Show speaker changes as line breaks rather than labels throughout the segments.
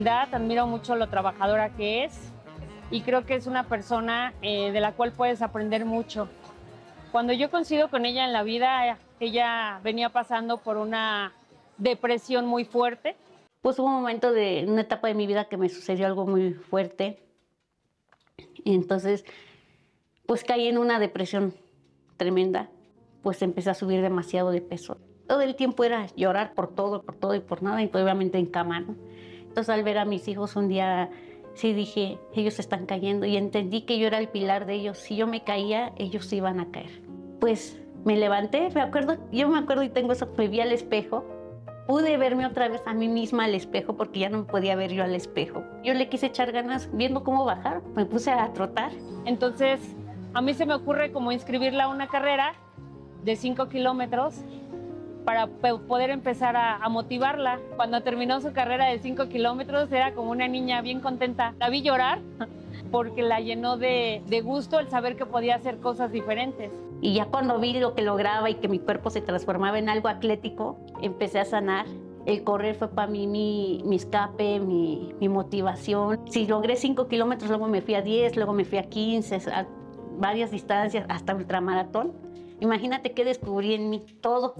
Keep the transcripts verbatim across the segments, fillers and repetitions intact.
Admiro mucho lo trabajadora que es y creo que es una persona eh, de la cual puedes aprender mucho. Cuando yo coincido con ella en la vida, ella venía pasando por una depresión muy fuerte.
Pues hubo un momento de una etapa de mi vida que me sucedió algo muy fuerte. Y entonces, pues caí en una depresión tremenda. Pues empecé a subir demasiado de peso. Todo el tiempo era llorar por todo, por todo y por nada, y obviamente en cama, ¿no? Entonces, al ver a mis hijos un día, sí dije, ellos están cayendo, y entendí que yo era el pilar de ellos. Si yo me caía, ellos iban a caer. Pues me levanté, me acuerdo, yo me acuerdo y tengo eso, me vi al espejo. Pude verme otra vez a mí misma al espejo porque ya no me podía ver yo al espejo. Yo le quise echar ganas viendo cómo bajar, me puse a trotar.
Entonces, a mí se me ocurre como inscribirla a una carrera de cinco kilómetros para poder empezar a, a motivarla. Cuando terminó su carrera de cinco kilómetros era como una niña bien contenta. La vi llorar porque la llenó de, de gusto el saber que podía hacer cosas diferentes.
Y ya cuando vi lo que lograba y que mi cuerpo se transformaba en algo atlético, empecé a sanar. El correr fue para mí mi, mi escape, mi, mi motivación. Si logré cinco kilómetros, luego me fui a diez, luego me fui a quince, a varias distancias, hasta ultramaratón. Imagínate que descubrí en mí todo.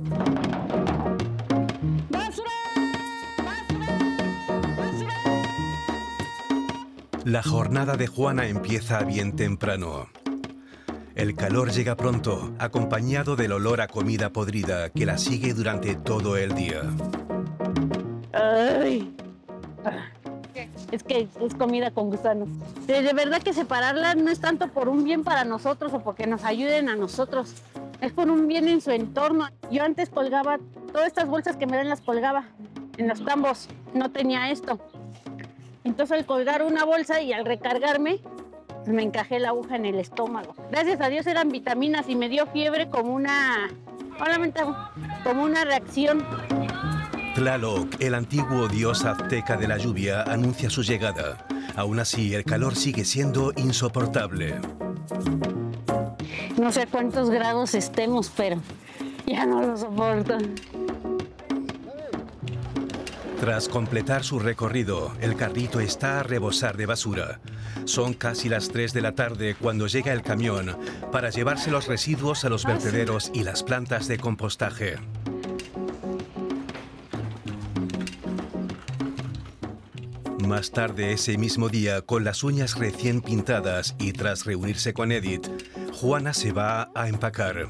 ¡Basura! ¡Basura! ¡Basura!
La jornada de Juana empieza bien temprano. El calor llega pronto, acompañado del olor a comida podrida que la sigue durante todo el día.
Ay. Es que es comida con gusanos. De, de verdad que separarla no es tanto por un bien para nosotros o porque nos ayuden a nosotros. Es por un bien en su entorno. Yo antes colgaba, todas estas bolsas que me dan las colgaba en los tambos. No tenía esto. Entonces al colgar una bolsa y al recargarme, pues me encajé la aguja en el estómago. Gracias a Dios eran vitaminas y me dio fiebre como una, solamente como una reacción.
Tlaloc, el antiguo dios azteca de la lluvia, anuncia su llegada. Aún así, el calor sigue siendo insoportable.
No sé cuántos grados estemos, pero ya no lo soporto.
Tras completar su recorrido, el carrito está a rebosar de basura. Son casi las tres de la tarde cuando llega el camión para llevarse los residuos a los vertederos y las plantas de compostaje. Más tarde ese mismo día, con las uñas recién pintadas y tras reunirse con Edith, Juana se va a empacar.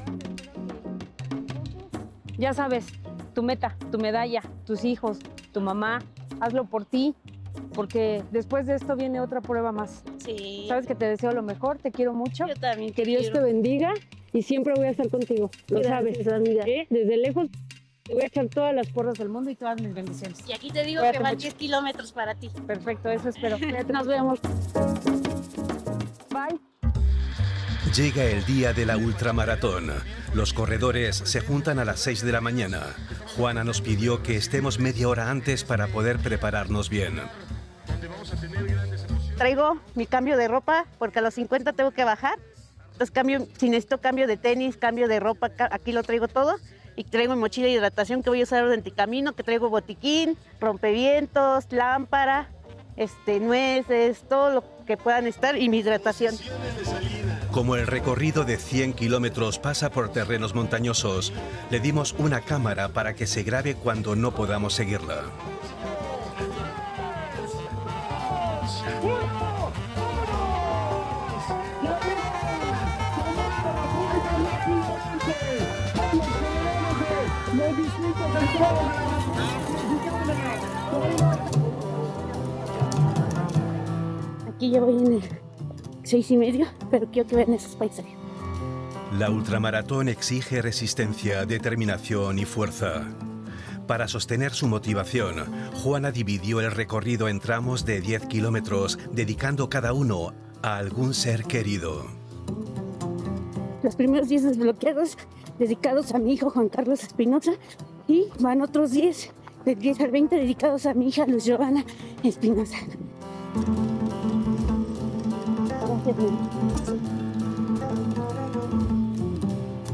Ya sabes, tu meta, tu medalla, tus hijos, tu mamá, hazlo por ti, porque después de esto viene otra prueba más.
Sí.
Sabes que te deseo lo mejor, te quiero mucho.
Yo también
Que
te
Dios
quiero.
te bendiga y siempre voy a estar contigo, lo
Gracias,
sabes.
amiga.
¿Eh? Desde lejos te voy a echar todas las porras del mundo y todas mis bendiciones.
Y aquí te digo
Cuídate
que van
mucho.
diez kilómetros para ti.
Perfecto, eso espero. Nos vemos. Bye.
Llega el día de la ultramaratón. Los corredores se juntan a las seis de la mañana. Juana nos pidió que estemos media hora antes para poder prepararnos bien.
Traigo mi cambio de ropa porque a los cincuenta tengo que bajar. Entonces cambio, si necesito cambio de tenis, cambio de ropa, aquí lo traigo todo. Y traigo mi mochila de hidratación que voy a usar durante el camino, que traigo botiquín, rompevientos, lámpara, este, nueces, todo lo que puedan estar y mi hidratación.
Como el recorrido de cien kilómetros pasa por terrenos montañosos, le dimos una cámara para que se grabe cuando no podamos seguirla.
Aquí ya voy en el seis y medio, pero quiero que vean esos paisajes.
La ultramaratón exige resistencia, determinación y fuerza. Para sostener su motivación, Juana dividió el recorrido en tramos de diez kilómetros, dedicando cada uno a algún ser querido.
Los primeros diez desbloqueados dedicados a mi hijo Juan Carlos Espinosa y van otros diez, del diez al veinte, dedicados a mi hija Luz Giovanna Espinosa.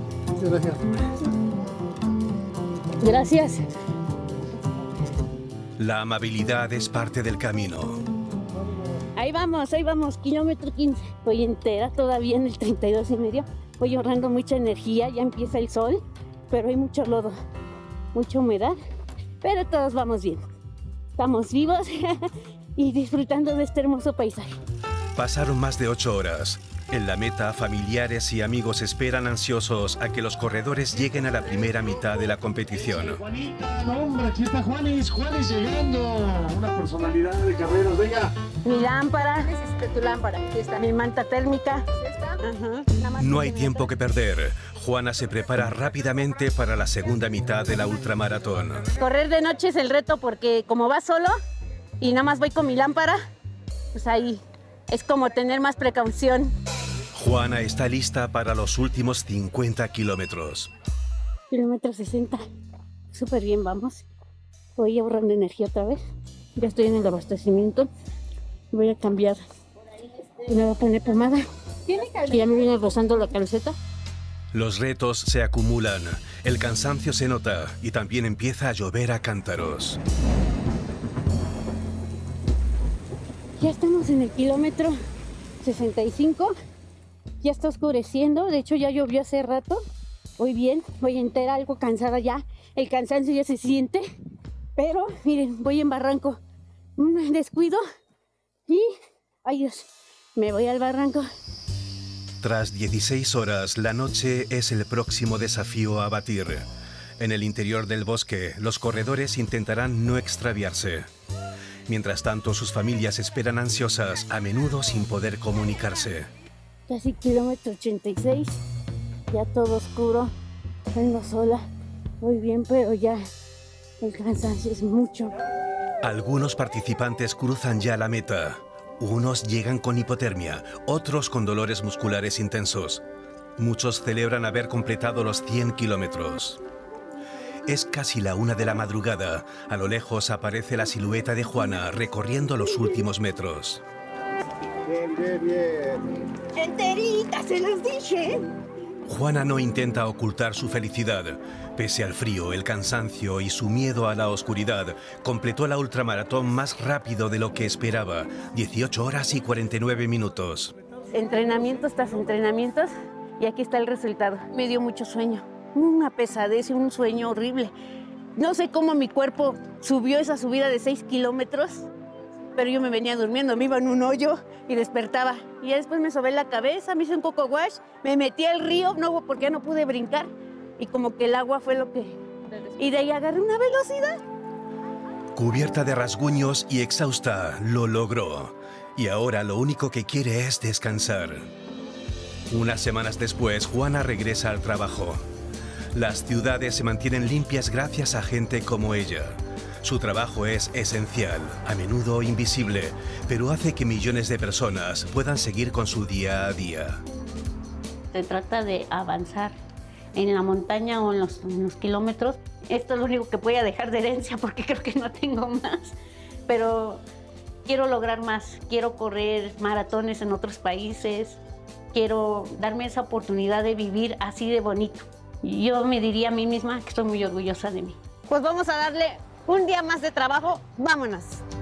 Gracias. Gracias.
La amabilidad es parte del camino.
Ahí vamos, ahí vamos, kilómetro quince. Voy entera todavía en el treinta y dos y medio. Voy ahorrando mucha energía, ya empieza el sol, pero hay mucho lodo, mucha humedad. Pero todos vamos bien. Estamos vivos y disfrutando de este hermoso paisaje.
Pasaron más de ocho horas. En la meta, familiares y amigos esperan ansiosos a que los corredores lleguen a la primera mitad de la competición.
Juanita, no, hombre, aquí está Juanis, Juanis llegando. Una personalidad de carreras, venga.
Mi lámpara. Necesito tu lámpara. Aquí está. Mi manta térmica.
Ajá. No hay tiempo que perder. Juana se prepara rápidamente para la segunda mitad de la ultramaratón.
Correr de noche es el reto porque como va solo y nada más voy con mi lámpara, pues ahí es como tener más precaución.
Juana está lista para los últimos cincuenta kilómetros.
Kilómetro sesenta. Súper bien, vamos. Voy ahorrando energía otra vez. Ya estoy en el abastecimiento. Voy a cambiar. Y me voy a poner pomada. Ya me viene rozando la calceta.
Los retos se acumulan. El cansancio se nota y también empieza a llover a cántaros.
Ya estamos en el kilómetro sesenta y cinco. Ya está oscureciendo. De hecho, ya llovió hace rato. Voy bien, voy entera, algo cansada ya. El cansancio ya se siente. Pero, miren, voy en barranco. Un descuido y... ¡ay, Dios! Me voy al barranco.
Tras dieciséis horas, la noche es el próximo desafío a batir. En el interior del bosque, los corredores intentarán no extraviarse. Mientras tanto, sus familias esperan ansiosas, a menudo sin poder comunicarse.
Casi kilómetro ochenta y seis, ya todo oscuro, vengo sola, voy bien, pero ya el cansancio es mucho.
Algunos participantes cruzan ya la meta. Unos llegan con hipotermia, otros con dolores musculares intensos. Muchos celebran haber completado los cien kilómetros. Es casi la una de la madrugada. A lo lejos aparece la silueta de Juana recorriendo los últimos metros.
Bien, bien, bien.
¡Enterita, se los dije!
Juana no intenta ocultar su felicidad. Pese al frío, el cansancio y su miedo a la oscuridad, completó la ultramaratón más rápido de lo que esperaba, dieciocho horas y cuarenta y nueve minutos.
Entrenamientos tras entrenamientos, y aquí está el resultado. Me dio mucho sueño, una pesadez y un sueño horrible. No sé cómo mi cuerpo subió esa subida de seis kilómetros, pero yo me venía durmiendo, me iba en un hoyo y despertaba. Y ya después me sobé la cabeza, me hice un poco wash, me metí al río, no, porque ya no pude brincar. Y como que el agua fue lo que... Y de ahí agarré una velocidad.
Cubierta de rasguños y exhausta, lo logró. Y ahora lo único que quiere es descansar. Unas semanas después, Juana regresa al trabajo. Las ciudades se mantienen limpias gracias a gente como ella. Su trabajo es esencial, a menudo invisible, pero hace que millones de personas puedan seguir con su día a día.
Se trata de avanzar en la montaña o en los, en los kilómetros. Esto es lo único que voy a dejar de herencia porque creo que no tengo más. Pero quiero lograr más, quiero correr maratones en otros países, quiero darme esa oportunidad de vivir así de bonito. Yo me diría a mí misma que estoy muy orgullosa de mí. Pues vamos a darle un día más de trabajo, vámonos.